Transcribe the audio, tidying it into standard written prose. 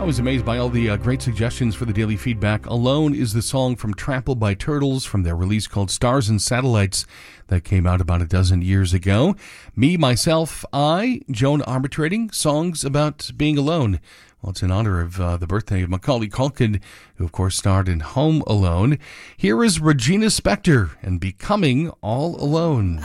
Always amazed by all the great suggestions for the daily feedback. Alone is the song from Trampled by Turtles from their release called Stars and Satellites that came out about a dozen years ago. Me, Myself, I, Joan Arbitrating, songs about being alone. Well, it's in honor of the birthday of Macaulay Culkin, who of course starred in Home Alone. Here is Regina Spektor and Becoming All Alone.